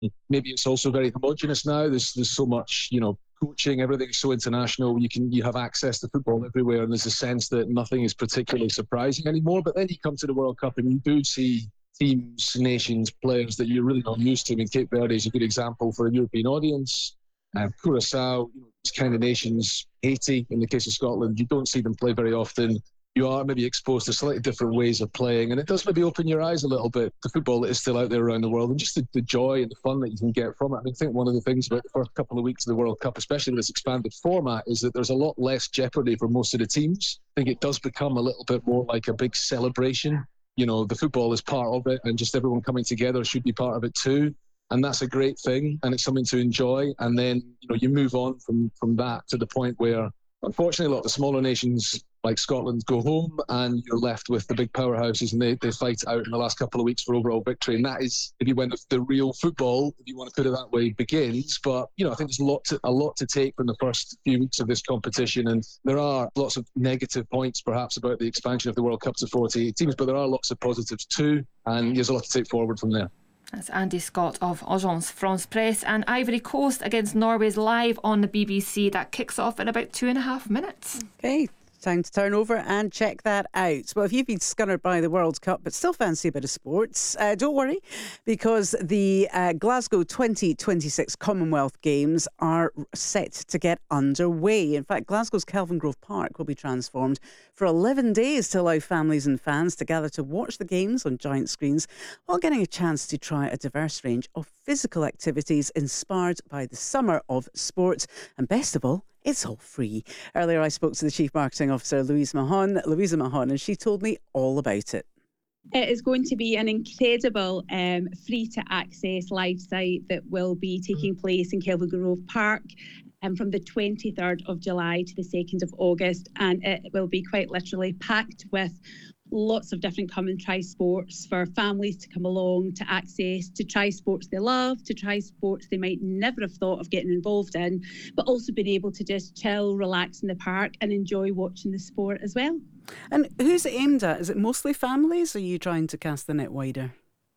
Maybe it's also very homogenous now. There's so much, coaching, everything's so international. You have access to football everywhere, and there's a sense that nothing is particularly surprising anymore. But then you come to the World Cup and you do see teams, nations, players that you're really not used to. I mean, Cape Verde is a good example for a European audience. Curacao, these kind of nations, Haiti, in the case of Scotland, you don't see them play very often. You are maybe exposed to slightly different ways of playing, and it does maybe open your eyes a little bit to football that is still out there around the world, and just the joy and the fun that you can get from it. I mean, I think one of the things about the first couple of weeks of the World Cup, especially with this expanded format, is that there's a lot less jeopardy for most of the teams. I think it does become a little bit more like a big celebration. The football is part of it, and just everyone coming together should be part of it too. And that's a great thing, and it's something to enjoy. And then, you move on from that to the point where, unfortunately, a lot of the smaller nations like Scotland go home, and you're left with the big powerhouses, and they fight out in the last couple of weeks for overall victory. And that is maybe when the real football, if you want to put it that way, begins. But, I think there's a lot to take from the first few weeks of this competition. And there are lots of negative points, perhaps, about the expansion of the World Cup to 48 teams, but there are lots of positives too. And there's a lot to take forward from there. That's Andy Scott of Agence France Presse. And Ivory Coast against Norway's live on the BBC. That kicks off in about 2.5 minutes. Okay, time to turn over and check that out. Well, if you've been scunnered by the World Cup but still fancy a bit of sports, don't worry, because the Glasgow 2026 Commonwealth Games are set to get underway. In fact, Glasgow's Kelvingrove Park will be transformed for 11 days to allow families and fans to gather to watch the games on giant screens while getting a chance to try a diverse range of physical activities inspired by the summer of sport. And best of all, it's all free. Earlier I spoke to the Chief Marketing Officer, Louisa Mahon, and she told me all about it. It is going to be an incredible free-to-access live site that will be taking place in Kelvingrove Park from the 23rd of July to the 2nd of August, and it will be quite literally packed with lots of different come and try sports for families to come along to access, to try sports they love, to try sports they might never have thought of getting involved in, but also being able to just chill, relax in the park and enjoy watching the sport as well. And who's it aimed at? Is it mostly families, or are you trying to cast the net wider?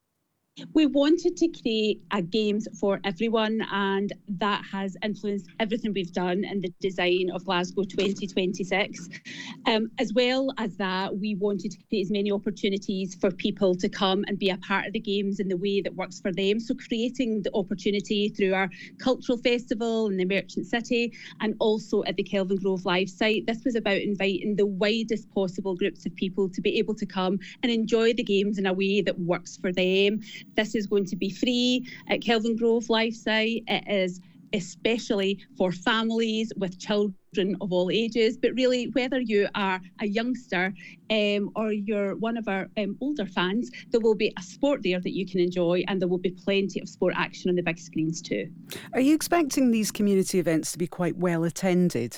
We wanted to create a games for everyone, and that has influenced everything we've done in the design of Glasgow 2026. As well as that, we wanted to create as many opportunities for people to come and be a part of the games in the way that works for them. So creating the opportunity through our cultural festival in the Merchant City and also at the Kelvingrove live site. This was about inviting the widest possible groups of people to be able to come and enjoy the games in a way that works for them. This is going to be free at Kelvingrove live site. It is especially for families with children of all ages, but really whether you are a youngster or you're one of our older fans, there will be a sport there that you can enjoy, and there will be plenty of sport action on the big screens too. Are you expecting these community events to be quite well attended?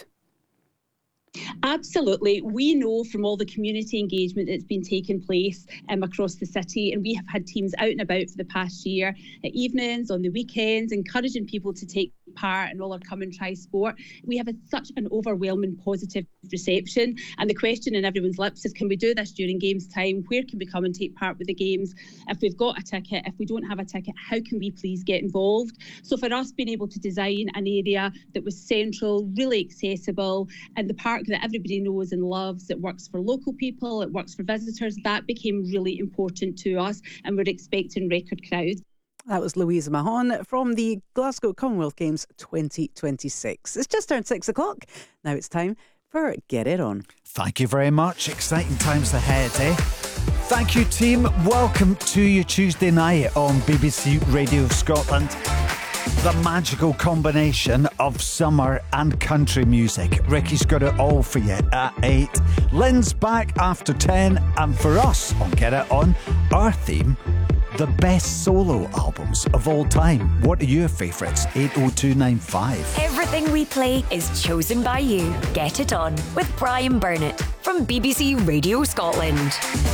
Absolutely. We know from all the community engagement that's been taking place across the city, and we have had teams out and about for the past year at evenings, on the weekends, encouraging people to take part in all our come and try sport. We have such an overwhelming positive reception, and the question in everyone's lips is, can we do this during games time? Where can we come and take part with the games? If we've got a ticket, if we don't have a ticket, how can we please get involved? So for us, being able to design an area that was central, really accessible, and the park that everybody knows and loves, that works for local people, it works for visitors, that became really important to us, and we're expecting record crowds. That was Louisa Mahon from the Glasgow Commonwealth Games 2026. It's just turned 6 o'clock. Now it's time for Get It On. Thank you very much. Exciting times ahead, eh? Thank you, team. Welcome to your Tuesday night on BBC Radio Scotland. The magical combination of summer and country music. Ricky's got it all for you at 8. Lynn's back after 10. And for us on Get It On, our theme, the best solo albums of all time. What are your favourites? 80295. Everything we play is chosen by you. Get It On with Brian Burnett from BBC Radio Scotland.